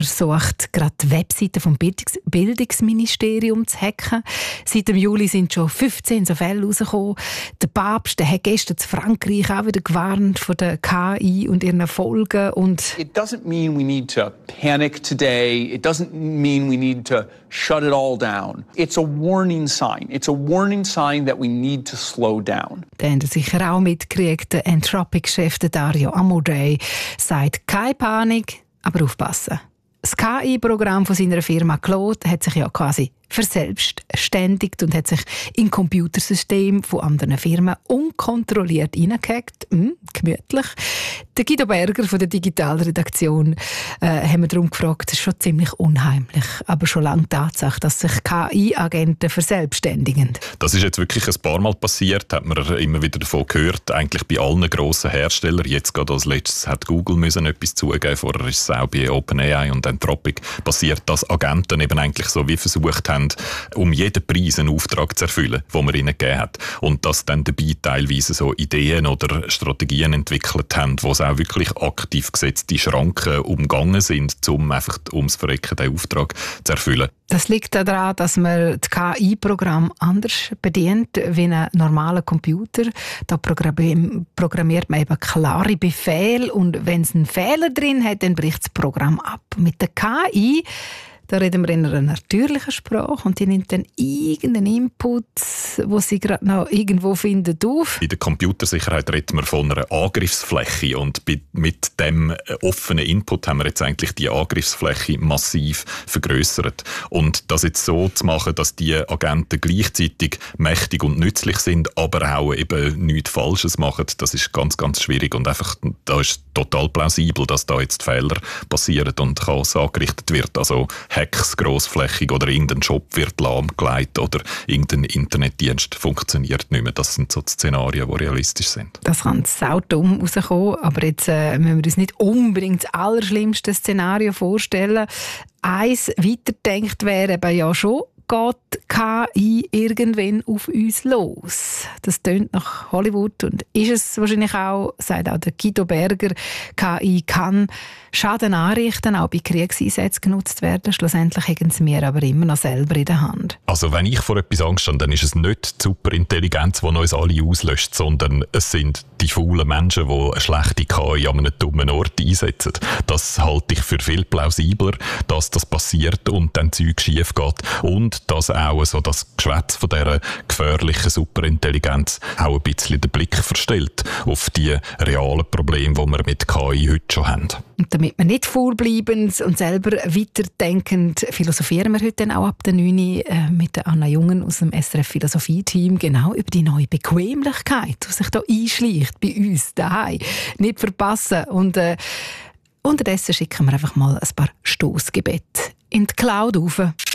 versucht gerade die Webseite vom Bildungsministerium zu hacken. Seit dem Juli sind schon 15 so Fälle rausgekommen. Der Papst hat gestern in Frankreich auch wieder gewarnt von der KI und ihren Folgen. Und It doesn't mean we need to panic today. It doesn't mean we need to shut it all down. It's a warning sign. It's a warning sign that we need to slow down. Den haben sicher auch mitgekriegt. Der Anthropic-Chef Dario Amodei sagt, keine Panik, aber aufpassen. Das KI-Programm von seiner Firma Claude hat sich ja quasi verselbstständigt und hat sich in Computersystem von anderen Firmen unkontrolliert reingehackt. Gemütlich. Der Guido Berger von der Digitalredaktion haben wir darum gefragt, das ist schon ziemlich unheimlich, aber schon lange Tatsache, dass sich KI-Agenten verselbstständigen. Das ist jetzt wirklich ein paar Mal passiert, hat man immer wieder davon gehört, eigentlich bei allen grossen Herstellern. Jetzt gerade als letztes hat Google müssen etwas zugeben, vorher ist es auch bei OpenAI und Anthropic passiert, dass Agenten eben eigentlich so wie versucht haben, um jeden Preis einen Auftrag zu erfüllen, den man ihnen gegeben hat. Und dass dann dabei teilweise so Ideen oder Strategien entwickelt haben, wo es auch wirklich aktiv gesetzte Schranken umgangen sind, um einfach ums Verrecken den Auftrag zu erfüllen. Das liegt daran, dass man das KI-Programm anders bedient wie ein normaler Computer. Da programmiert man eben klare Befehle und wenn es einen Fehler drin hat, dann bricht das Programm ab. Mit der KI da reden wir in einer natürlichen Sprache und die nimmt dann irgendeinen Input, den sie gerade noch irgendwo findet, auf. In der Computersicherheit reden wir von einer Angriffsfläche und mit dem offenen Input haben wir jetzt eigentlich die Angriffsfläche massiv vergrößert. Und das jetzt so zu machen, dass die Agenten gleichzeitig mächtig und nützlich sind, aber auch eben nichts Falsches machen, das ist ganz, ganz schwierig und einfach, da ist total plausibel, dass da jetzt Fehler passieren und Chaos angerichtet wird. Also Hacks grossflächig oder irgendein Shop wird lahmgelegt oder irgendein Internetdienst funktioniert nicht mehr. Das sind so die Szenarien, die realistisch sind. Das kann saudumm rauskommen, aber jetzt müssen wir uns nicht unbedingt das allerschlimmste Szenario vorstellen. Eins weiterdenkt wäre eben ja schon, geht KI irgendwann auf uns los. Das tönt nach Hollywood und ist es wahrscheinlich auch, sagt auch der Guido Berger, KI kann Schaden anrichten, auch bei Kriegseinsätzen genutzt werden. Schlussendlich haben sie wir aber immer noch selber in der Hand. Also wenn ich vor etwas Angst habe, dann ist es nicht die Superintelligenz, die uns alle auslöscht, sondern es sind die faulen Menschen, die eine schlechte KI an einem dummen Ort einsetzen. Das halte ich für viel plausibler, dass das passiert und dann Zeug schief geht. Und dass auch so das Geschwätz von dieser gefährlichen Superintelligenz auch ein bisschen den Blick verstellt auf die realen Probleme, die wir mit KI heute schon haben. Und damit wir nicht faul bleiben und selber weiterdenkend, philosophieren wir heute dann auch ab der 9 mit der Anna Jungen aus dem SRF Philosophie-Team genau über die neue Bequemlichkeit, die sich da einschleicht bei uns daheim. Nicht verpassen. Und unterdessen schicken wir einfach mal ein paar Stossgebete in die Cloud rauf.